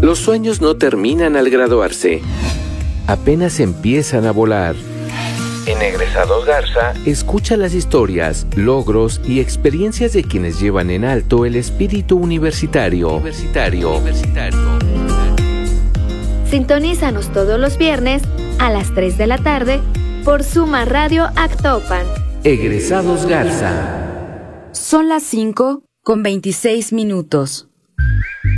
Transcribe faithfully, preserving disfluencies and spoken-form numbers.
Los sueños no terminan al graduarse. Apenas empiezan a volar. En Egresados Garza, escucha las historias, logros y experiencias de quienes llevan en alto el espíritu universitario. Universitario. Universitario. Sintonízanos todos los viernes a las tres de la tarde por Suma Radio Actopan. Egresados Garza. Son las cinco con veintiséis minutos.